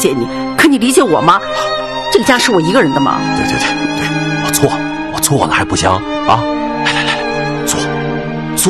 解你，可你理解我吗？这个家是我一个人的吗？ 对，我错了还不行啊！来，坐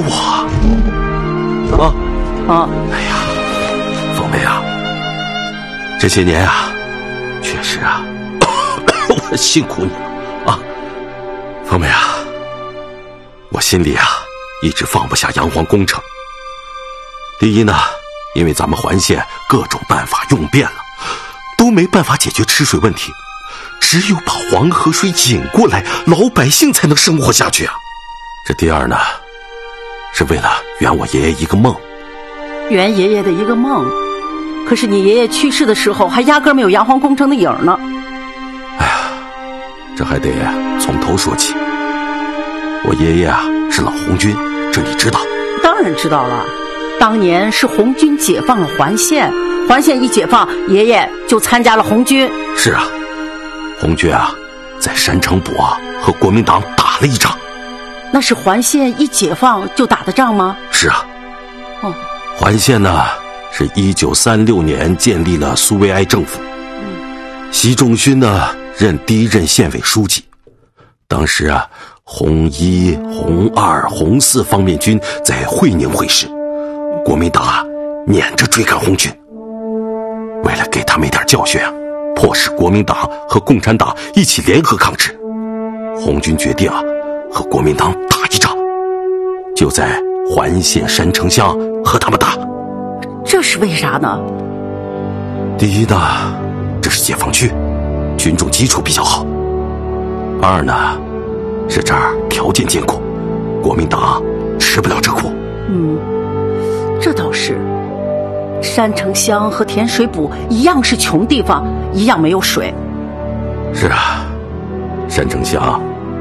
啊！哎呀，凤梅啊，这些年啊，确实啊，我辛苦你了啊！凤梅啊，我心里啊一直放不下阳黄工程。第一呢，因为咱们环县各种办法用遍了，都没办法解决吃水问题，只有把黄河水引过来，老百姓才能生活下去啊。这第二呢，是为了圆我爷爷一个梦。 圆爷爷的一个梦，可是你爷爷去世的时候还压根没有阳黄工程的影呢。 哎呀，这还得从头说起。我爷爷啊是老红军，这你知道？ 当然知道了，当年是红军解放了环县，环县一解放，爷爷就参加了红军。 是啊，红军啊在山城堡啊和国民党打了一仗。 那是环县一解放就打的仗吗？ 是啊。环县呢是1936年建立了苏维埃政府，习仲勋呢任第一任县委书记。当时啊，红一、红二、红四方面军在会宁会师，国民党啊撵着追赶红军。为了给他们一点教训啊，迫使国民党和共产党一起联合抗日，红军决定啊和国民党打一仗，就在环县山城乡和他们打。 这是为啥呢？ 第一呢，这是解放区，群众基础比较好。二呢，是这儿条件艰苦，国民党吃不了这苦。 这倒是。山城乡和甜水堡一样是穷地方，一样没有水。 是啊，山城乡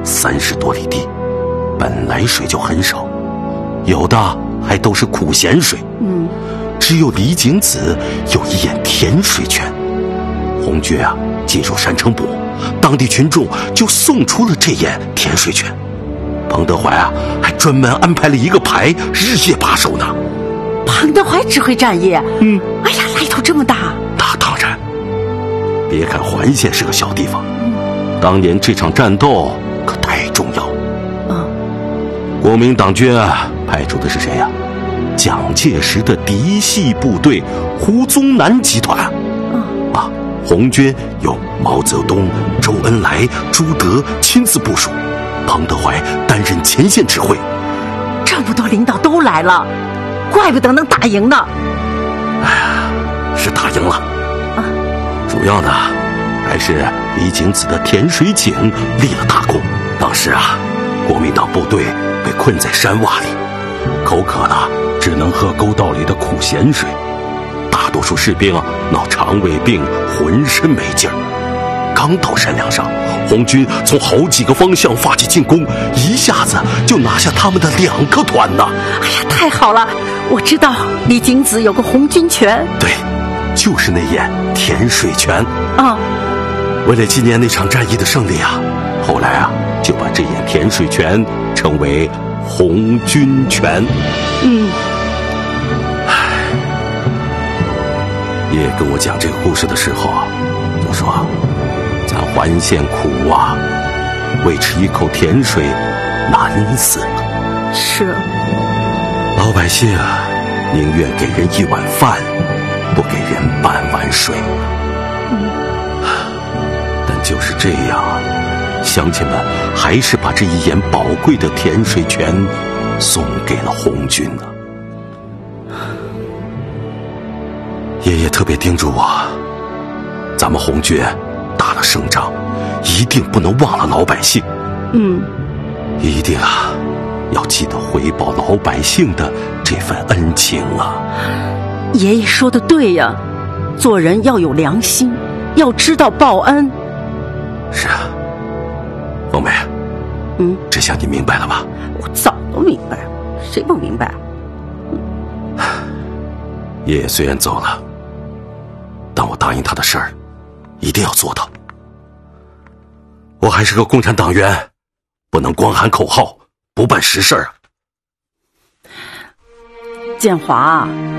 30多里地，本来水就很少，有的还都是苦咸水。只有李景子有一眼甜水泉，红军啊进入山城堡，当地群众就送出了这眼甜水泉。彭德怀啊还专门安排了一个排，日夜把守呢。 彭德怀指挥战役？哎呀，来头这么大。 那当然，别看环县是个小地方，当年这场战斗可太重要。国民党军啊派出的是谁呀？蒋介石的嫡系部队胡宗南集团。红军由毛泽东、周恩来、朱德亲自部署，彭德怀担任前线指挥。 这么多领导都来了，怪不得能打赢呢。 哎呀，是打赢了。主要呢还是李景子的甜水井立了大功。当时啊，国民党部队被困在山洼里，口渴了只能喝沟道里的苦咸水，大多数士兵闹肠胃病，浑身没劲儿。刚到山梁上，红军从好几个方向发起进攻，一下子就拿下他们的2个团呢。 哎呀，太好了，我知道李景子有个红军泉。 对，就是那眼甜水泉。为了纪念那场战役的胜利啊，后来啊就把这眼甜水泉称为红军泉。爷爷跟我讲这个故事的时候啊，就说咱环县苦啊，为吃一口甜水难死了。 是， 老百姓宁愿给人1碗饭，不给人半碗水。但就是这样，乡亲们还是把这一眼宝贵的甜水泉送给了红军呢。爷爷特别叮嘱我，咱们红军打了胜仗，一定不能忘了老百姓。一定啊，要记得回报老百姓的这份恩情啊。 爷爷说的对呀，做人要有良心，要知道报恩。 是啊，凤梅，这下你明白了吧？ 我早都明白，谁不明白？ 爷爷虽然走了，但我答应他的事儿一定要做到。我还是个共产党员，不能光喊口号不办实事啊。 建华，